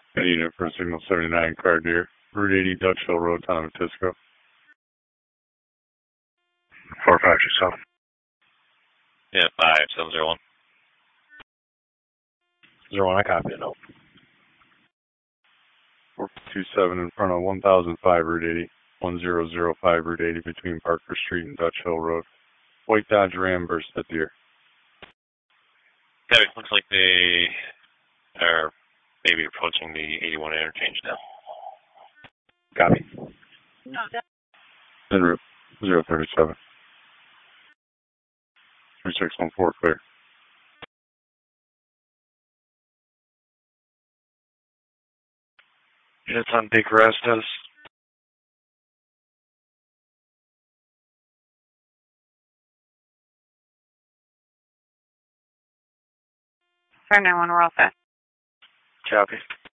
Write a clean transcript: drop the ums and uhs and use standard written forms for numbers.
A unit for Signal 79, car deer. Route 80, Dutch Hill Road, Town of Tisco. 4527. Yeah, 5701. 01, I copy it. No. 427 in front of 1005 Route 80. 1005 Route 80 between Parker Street and Dutch Hill Road. White Dodge Ram burst at deer. Yeah, it looks like they are maybe approaching the 81 interchange now. Copy. En route 037. 3614 clear. Units on Big Restas. Fire 9-1, we're all set. Copy.